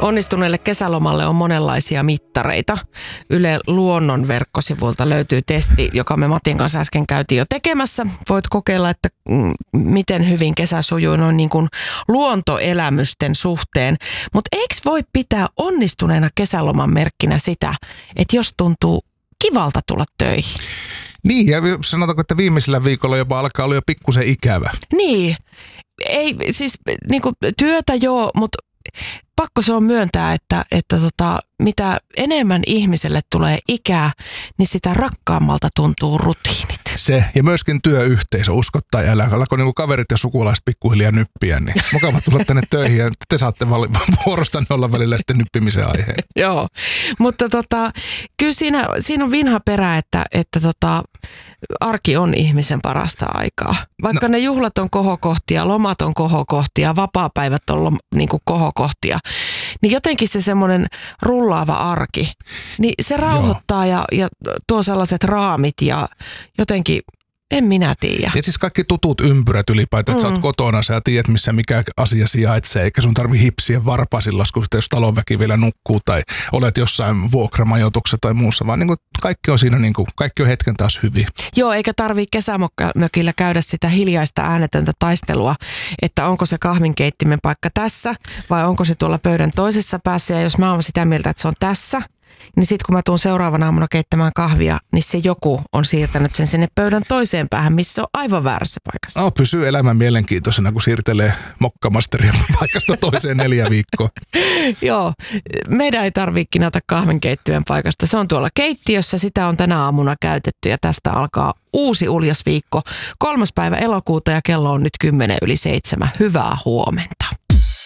Onnistuneelle kesälomalle on monenlaisia mittareita. Yle Luonnon verkkosivulta löytyy testi, joka me Matin kanssa äsken käytiin jo tekemässä. Voit kokeilla, että miten hyvin kesä sujuu noin niin kuin luontoelämysten suhteen. Mutta eikö voi pitää onnistuneena kesäloman merkkinä sitä, että jos tuntuu kivalta tulla töihin? Niin, ja sanotaanko, että viimeisellä viikolla jopa alkaa olla jo pikkusen ikävä. Niin, ei siis niin kuin työtä joo, mutta pakko se on myöntää, että mitä enemmän ihmiselle tulee ikää, niin sitä rakkaammalta tuntuu rutiinit. Se, ja myöskin työyhteisö, uskottaa ja alkoi niin kaverit ja sukulaiset pikkuhiljaa nyppiä, niin mukava tulla tänne töihin ja te saatte vuorostanne olla välillä sitten nyppimisen aiheen. Joo, mutta kyllä siinä on vinha perä, että arki on ihmisen parasta aikaa. Vaikka ne juhlat on kohokohtia, lomat on kohokohtia, vapaapäivät on niin kuin kohokohtia, niin jotenkin se semmoinen rullaava arki, niin se rauhoittaa ja tuo sellaiset raamit ja jotenkin, en minä tiedä. Ja siis kaikki tutut ympyrät ylipäätään, että sä oot kotona, sä tiedät missä mikä asia sijaitsee, eikä sun tarvi hipsiä varpaisillas, kun jos talonväki vielä nukkuu tai olet jossain vuokramajoituksessa tai muussa, vaan niin kuin kaikki on siinä, niin kuin, kaikki on hetken taas hyvin. Joo, eikä tarvii kesämökillä käydä sitä hiljaista äänetöntä taistelua, että onko se kahvinkeittimen paikka tässä vai onko se tuolla pöydän toisessa päässä, ja jos mä oon sitä mieltä, että se on tässä, niin sitten kun mä tuun seuraavana aamuna keittämään kahvia, niin se joku on siirtänyt sen sinne pöydän toiseen päähän, missä on aivan väärässä paikassa. No, pysyy elämän mielenkiintoisena, kun siirtelee mokkamasteria paikasta toiseen 4 viikkoa. Joo, meidän ei tarvitse kinata kahvinkeittimen paikasta. Se on tuolla keittiössä, sitä on tänä aamuna käytetty ja tästä alkaa uusi uljas viikko. 3. päivä elokuuta ja kello on nyt 6:50. Hyvää huomenta.